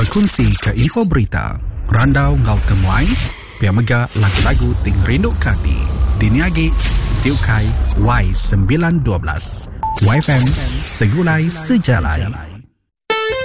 berkongsi ke info berita, randau ngau temuai, pia mega lagu-lagu ting rindu kati. Diniagi Tiukai Y912 YFM Segulai Sejalai.